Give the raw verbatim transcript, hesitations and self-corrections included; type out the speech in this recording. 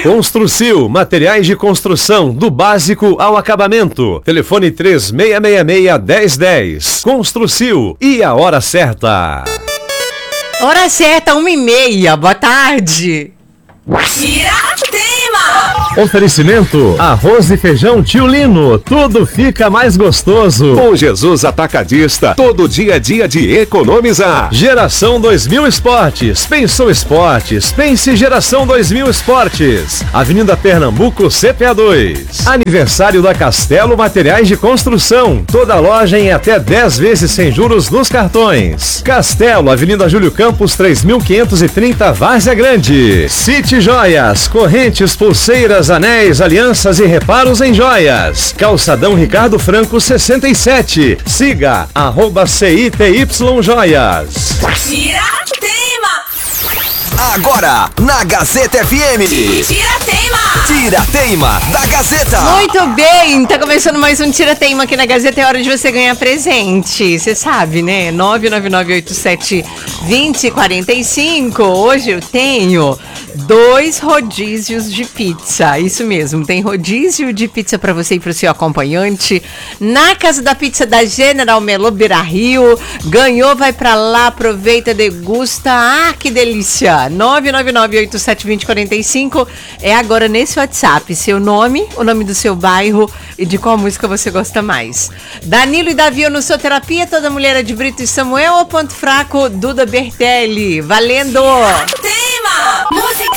Construcil, materiais de construção, do básico ao acabamento. Telefone três seis seis seis, um zero um zero. Construcil, e a hora certa. Hora certa, uma e meia. Boa tarde. Oferecimento: arroz e feijão Tio Lino, tudo fica mais gostoso. Com Jesus Atacadista, todo dia é dia de economizar. Geração dois mil Esportes, pensou esportes, pense Geração dois mil Esportes. Avenida Pernambuco, C P A dois. Aniversário da Castelo Materiais de Construção, toda loja em até dez vezes sem juros nos cartões. Castelo, Avenida Júlio Campos, três mil quinhentos e trinta, Várzea Grande. City Joias, correntes, pulseiras, anéis, alianças e reparos em joias. Calçadão Ricardo Franco sessenta e sete. Siga arroba C I T Y Joias. Agora, na Gazeta F M. Tira-teima! Tira-teima da Gazeta. Muito bem, tá começando mais um Tira-teima aqui na Gazeta. É hora de você ganhar presente. Você sabe, né? nove nove nove oito sete dois zero quatro cinco. Hoje eu tenho dois rodízios de pizza. Isso mesmo, tem rodízio de pizza pra você e pro seu acompanhante na Casa da Pizza da General Melô Beira Rio. Ganhou, vai pra lá, aproveita, degusta. Ah, que delícia! nove nove nove oito sete dois zero quatro cinco é agora nesse WhatsApp. Seu nome, o nome do seu bairro e de qual música você gosta mais. Danilo e Davi, eu não sou terapia, toda mulher é de Brito e Samuel ou ponto fraco, Duda Bertelli. Valendo! Tema! Música